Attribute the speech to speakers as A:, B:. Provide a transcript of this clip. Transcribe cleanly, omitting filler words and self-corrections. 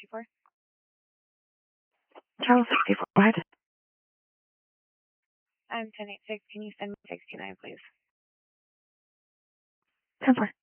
A: 1064.
B: Channel 64, go ahead.
A: I'm 1086. Can you send me 629, please?
B: 10-4.